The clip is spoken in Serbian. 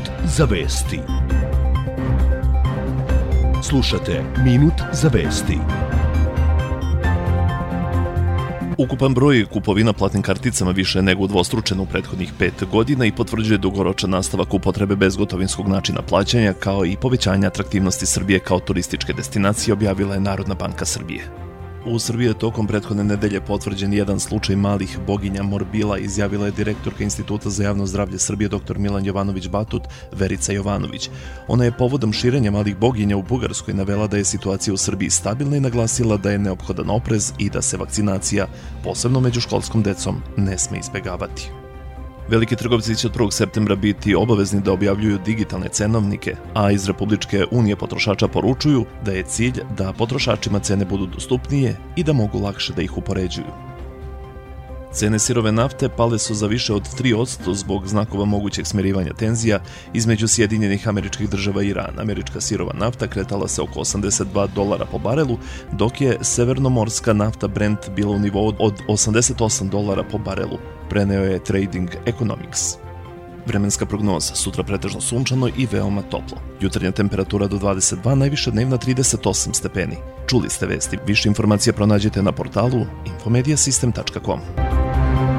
za vesti. Slušate Minut za vesti. Ukupan broj kupovina platnim karticama više je nego udvostručen u prethodnih 5 godina i potvrđuje dugoročan nastavak upotrebe bezgotovinskog načina plaćanja, kao i povećanje atraktivnosti Srbije kao turističke destinacije, objavila je Narodna banka Srbije. U Srbiji je tokom prethodne nedelje potvrđen jedan slučaj malih boginja morbila, izjavila je direktorka Instituta za javno zdravlje Srbije dr. Milan Jovanović Batut, Verica Jovanović. Ona je povodom širenja malih boginja u Bugarskoj navela da je situacija u Srbiji stabilna i naglasila da je neophodan oprez i da se vakcinacija, posebno među školskom decom, ne sme izbegavati. Veliki trgovci će od 1. septembra biti obavezni da objavljuju digitalne cenovnike, a iz Republičke unije potrošača poručuju da je cilj da potrošačima cene budu dostupnije i da mogu lakše da ih upoređuju. Cene sirove nafte pale su za više od 3% zbog znakova mogućeg smirivanja tenzija između Sjedinjenih Američkih Država i Irana. Američka sirova nafta kretala se oko $82 po barelu, dok je severnomorska nafta Brent bila u nivou od $88 po barelu, preneo je Trading Economics. Vremenska prognoza: sutra pretežno sunčano i veoma toplo. Jutarnja temperatura do 22, najviša dnevna 38 stepeni. Čuli ste vesti. Više informacija pronađete na portalu infomediasystem.com.